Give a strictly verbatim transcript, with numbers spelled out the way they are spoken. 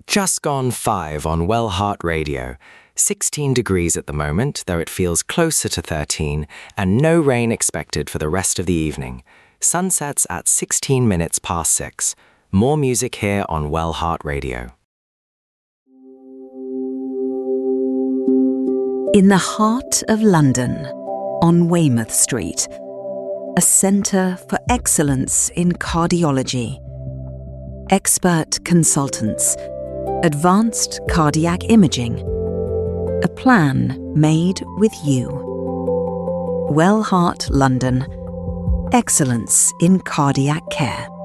Just gone five on Well Heart Radio. sixteen degrees at the moment, though it feels closer to thirteen, and no rain expected for the rest of the evening. Sunsets at sixteen minutes past six. More music here on Well Heart Radio. In the heart of London, on Weymouth Street, a centre for excellence in cardiology. Expert consultants, advanced cardiac imaging, a plan made with you. Well Heart London, excellence in cardiac care.